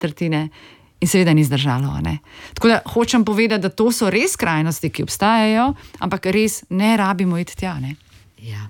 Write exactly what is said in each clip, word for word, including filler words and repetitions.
tretjine in seveda ni zdržalo. Ne? Tako da hočem povedati, da to so res skrajnosti, ki obstajajo, ampak res ne rabimo iti tja. Ne? Ja.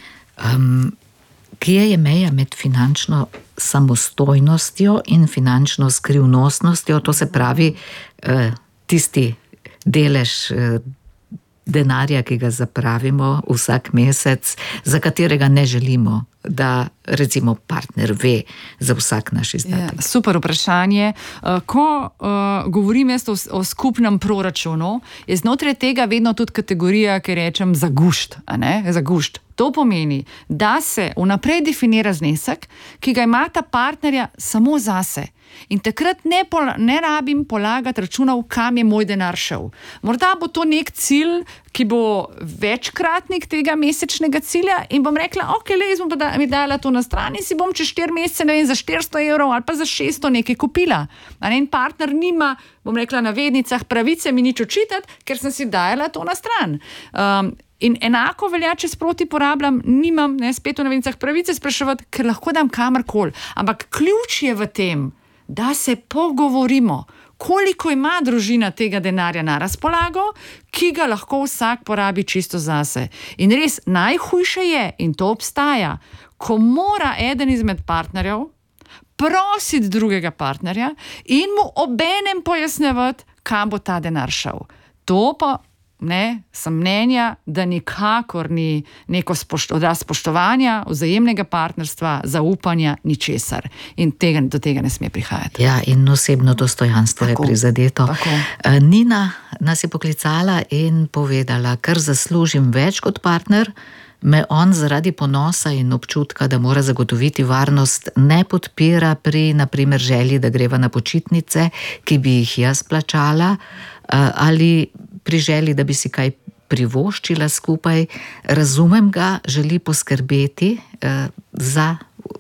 Um, kje je meja med finančno samostojnostjo in finančno skrivnostnostjo, to se pravi uh, tisti delež uh, denarja, ki ga zapravimo vsak mesec, za katerega ne želimo, da recimo partner ve za vsak naš izdatek. Ja, super vprašanje. Ko uh, govorim jaz o, o skupnem proračunu, je znotraj tega vedno tudi kategorija, ki rečem zagušt, a ne? Zagušt. To pomeni, da se vnaprej definira znesek, ki ga imata partnerja samo zase. In takrat ne, pol, ne rabim polagati računov, kam je moj denar šel. Morda bo to nek cilj, ki bo večkratnik tega mesečnega cilja in bom rekla, ok, le, jaz bom pa da, mi dala to na stran in si bom čez štiri mesece, ne vem, za štiristo evrov ali pa za šeststo nekaj kupila. A ne, in partner nima, bom rekla na vednicah, pravice mi nič očitati, ker sem si dajala to na stran. Um, In enako velja, če sproti porabljam, nimam, ne, spet v navednicah pravice spraševati, ker lahko dam kamorkoli. Ampak ključ je v tem, da se pogovorimo, koliko ima družina tega denarja na razpolago, ki ga lahko vsak porabi čisto zase. In res najhujše je, in to obstaja, ko mora eden izmed partnerjev prositi drugega partnerja in mu obenem pojasnjevati, kam bo ta denar šel. To pa Ne, sem mnenja, da nikakor ni neko spošto, odraz spoštovanja, vzajemnega partnerstva, zaupanja, ničesar. In tega, do tega ne sme prihajati. Ja, in osebno dostojanstvo tako, je prizadeto. Tako. Nina nas je poklicala in povedala, ker zaslužim več kot partner, me on zaradi ponosa in občutka, da mora zagotoviti varnost, ne podpira pri, na primer, želji, da greva na počitnice, ki bi jih jaz plačala, ali pri želji, da bi si kaj privoščila skupaj. Razumem ga, želi poskrbeti uh, za,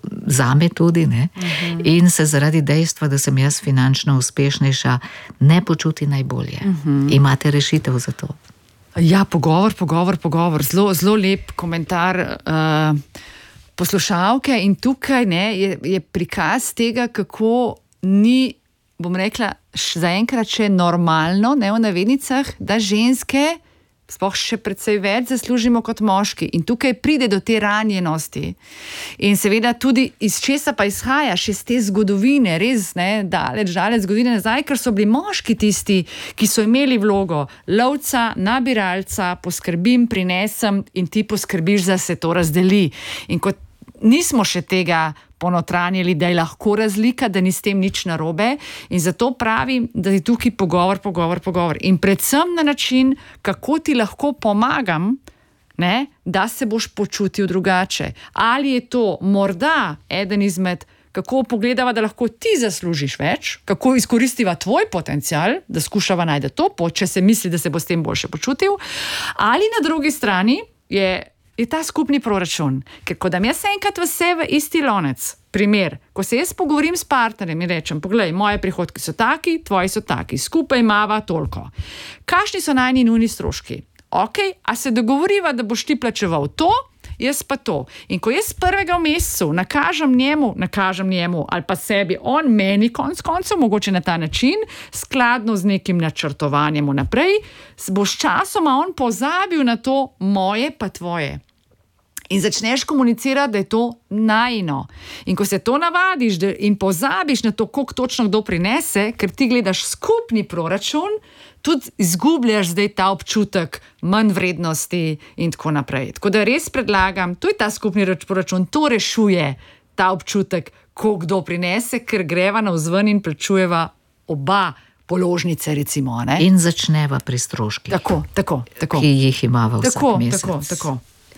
za me tudi, ne? Uh-huh. In se zaradi dejstva, da sem jaz finančno uspešnejša, ne počuti najbolje. Uh-huh. Imate rešitev za to? Ja, pogovor, pogovor, pogovor. Zelo, zelo lep komentar uh, poslušalke in tukaj ne, je, je prikaz tega, kako ni, bom rekla, zaenkrat še normalno, ne v navednicah, da ženske sploh še precej več zaslužimo kot moški. In tukaj pride do te ranjenosti. In seveda tudi iz česa pa izhaja še z te zgodovine, res ne, daleč, daleč zgodovine nazaj, ker so bili moški tisti, ki so imeli vlogo lovca, nabiralca, poskrbim, prinesem in ti poskrbiš, da se to razdeli. In kot nismo še tega ponotranjili, da je lahko razlika, da ni s tem nič narobe in zato pravim, da je tukaj pogovor, pogovor, pogovor in predvsem na način, kako ti lahko pomagam, ne, da se boš počutil drugače. Ali je to morda eden izmed, kako pogledava, da lahko ti zaslužiš več, kako izkoristiva tvoj potencial, da skušava najti to pot, če se misli, da se bo s tem boljše počutil, ali na drugi strani je je ta skupni proračun. Ker ko dam jaz enkrat vse v isti lonec, primer, ko se jaz pogovorim s partnerjem in rečem, poglej, moje prihodki so taki, tvoji so taki, skupaj imava toliko. Kakšni so najni nujni stroški? Ok, a se dogovoriva, da boš ti plačeval to, jaz pa to. In ko jaz prvega v mesecu nakažem njemu, nakažem njemu ali pa sebi, on meni konc koncev, mogoče na ta način, skladno z nekim načrtovanjem vnaprej, bo s časoma on pozabil na to moje pa tvoje. In začneš komunicirati, da je to najino. In ko se to navadiš in pozabiš na to, koliko točno kdo prinese, ker ti gledaš skupni proračun, tudi izgubljaš zdaj ta občutek manj vrednosti in tako naprej. Tako da res predlagam, to je ta skupni proračun, to rešuje ta občutek, koliko kdo prinese, ker greva navzven in plačujeva oba položnice, recimo. Ne? In začneva pri stroških, tako, tako, tako. ki jih imava vsak tako, mesec. Tako, tako.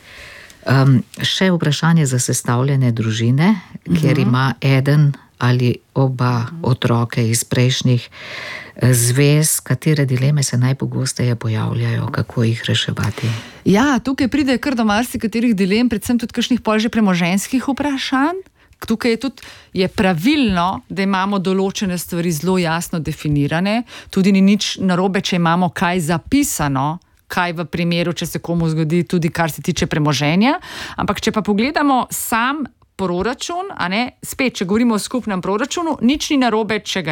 Um, še vprašanje za sestavljene družine, uh-huh. kjer ima eden ali oba uh-huh. otroke iz prejšnjih zvez, katere dileme se najpogosteje pojavljajo, kako jih reševati? Ja, tukaj pride kar do marsikaterih dilem, predvsem tudi kakšnih pol že premoženjskih vprašanj. Tukaj je tudi je pravilno, da imamo določene stvari zelo jasno definirane, tudi ni nič narobe, če imamo kaj zapisano, kaj v primeru, če se komu zgodi, tudi kar se tiče premoženja. Ampak če pa pogledamo sam proračun, a ne, spet, če govorimo o skupnem proračunu, nič ni narobe, če ga